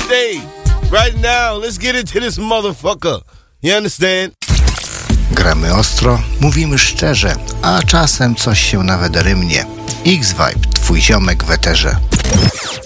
day. Right now, let's get into this motherfucker. You understand? Gramy ostro, mówimy szczerze, a czasem coś się nawet rymnie. X-Vibe, twój ziomek w eterze.